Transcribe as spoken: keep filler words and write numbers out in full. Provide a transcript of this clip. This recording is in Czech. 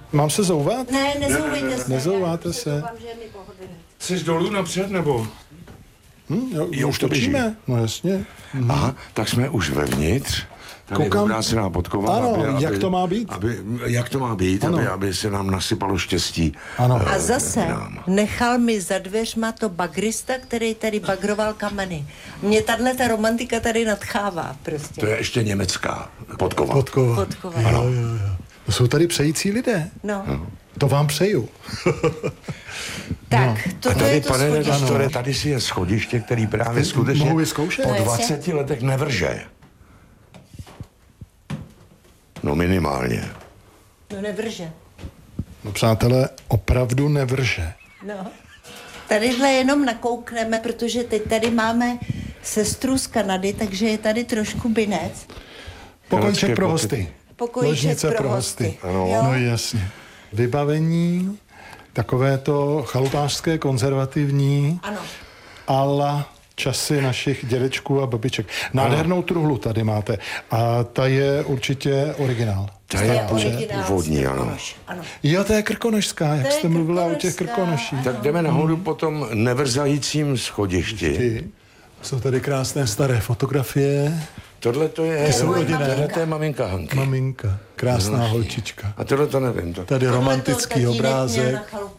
Mám se zouvat? Ne, nezouvejte se. Nezouváte se. Jsi dolů napřed, nebo? Hm, jo, Jo, už to točíme. No jasně. Aha, tak jsme už vevnitř. Tady Koukám. je dobrá silná podkova. Ano, jak to má být? Aby, jak to má být, Ano. aby, aby se nám nasypalo štěstí. Ano. A zase nám. nechal mi za dveřma to bagrista, který tady bagroval kameny. Mě tahle ta romantika tady nadchává prostě. To je ještě německá podkova. Podkova. Podkova. Jo, jo, jo. To jsou tady přející lidé. No, To vám přeju. tak, A tohle tady, je to pane schodiště. redaktore, tady si je schodiště, který právě skutečně mohu vyzkoušet? po No, jasně. dvaceti letech nevrže. No minimálně. No nevrže. No přátelé, opravdu nevrže. No. Tadyhle jenom nakoukneme, protože teď tady máme sestru z Kanady, takže je tady trošku binec. Pokojček Krátký pro pokyt. hosty. Pokojček Ložnice pro hosty. Ano. Jo? No jasně. Vybavení, takové to chalupářské, konzervativní, Ano. ala časy našich dědečků a babiček. Nádhernou truhlu tady máte. A ta je určitě originál. Ta je originál původní, z ano. Krkonoš, ano. Jo, to je krkonožská, jak To je jste mluvila o těch krkonožská. krkonoších. Tak jdeme nahoru po tom nevrzajícím schodišti. Ty. Jsou tady krásné staré fotografie. Tohle to je, To je moje tohle maminka. to je maminka Hanky. Maminka, krásná holčička. A tohle to nevím. To... Tady romantický Tohle to tatínek měl obrázek. na chalupě.